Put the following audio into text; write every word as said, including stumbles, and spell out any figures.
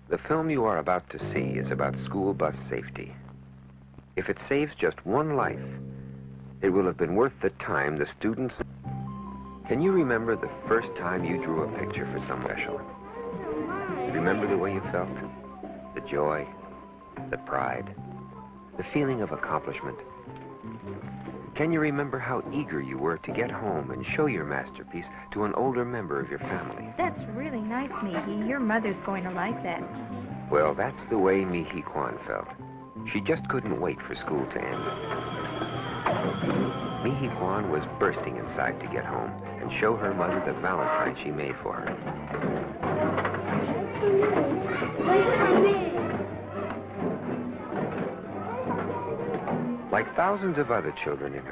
The film you are about to see is about school bus safety. If it saves just one life, it will have been worth the time the students... Can you remember the first time you drew a picture for someone special? Remember the way you felt? The joy, the pride, the feeling of accomplishment. Can you remember how eager you were to get home and show your masterpiece to an older member of your family? That's really nice, Mihi. Your mother's going to like that. Well, that's the way Mihi Kwan felt. She just couldn't wait for school to end. Mihi Kwan was bursting inside to get home and show her mother the Valentine she made for her. Like thousands of other children in her